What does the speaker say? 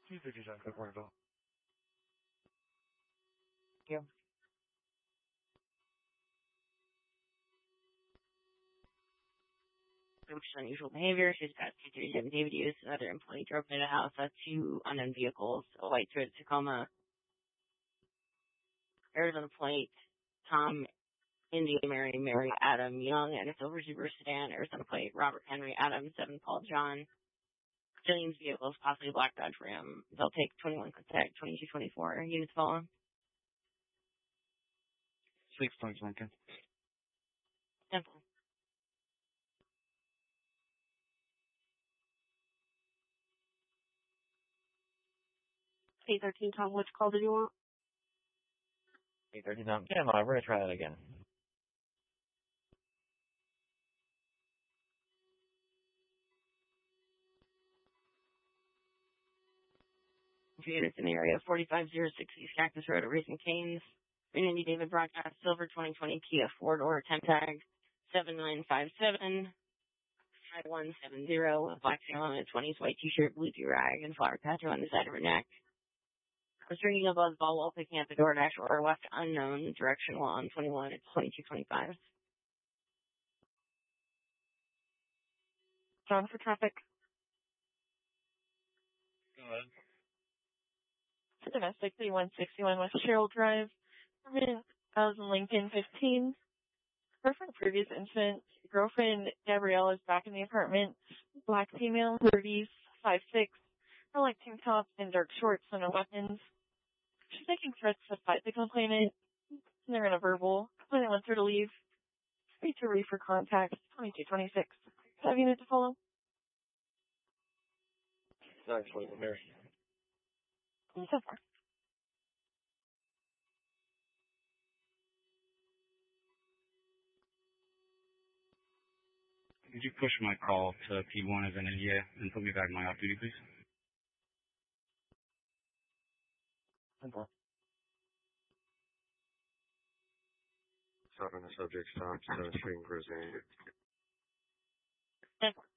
257, Cook Warrenville. Thank you. Which is unusual behavior. She's got 237 David use. Another employee drove into the house. 2 unknown vehicles. A white Toyota Tacoma. Arizona plate. Tom India Mary Adam Young and a silver Subaru sedan. Arizona plate. Robert Henry Adam 7 Paul John. Jillian's vehicles, possibly Black Dodge Ram. They'll take 21 contact 2224. Units follow. 6 points, Lincoln. Simple. A13 Tom, which call did you want? 8:30 Tom. Yeah, we're going to try that again. Units in the area. 45060 East Cactus Road at Racing Canes. Randy David broadcast silver 2020 Kia 4-door 10 tag 7957 5170 black sail on a 20s white t-shirt, blue do-rag, and flower tattoo on the side of her neck. Restraining a buzz ball while picking up the DoorDash or left unknown direction while on 21 at 2225. John for traffic. Go ahead. Domestic 3161 West Sherrill Drive. Permanent 1000 Lincoln 15. Her from the previous incident, girlfriend Gabrielle is back in the apartment. Black female, 30s, 5'6". Her like tank top and dark shorts and no weapons. She's making threats to fight the complainant. And they're in a verbal. Complainant wants her to leave. Speak to refer contact 2226. Have you need to follow? Nice, Lincoln, Mary. So far. Could you push my call to P1 as an India and put me back in my off-duty, please? Simple. 7, the subject stopped, 7 Street Cruising. Simple.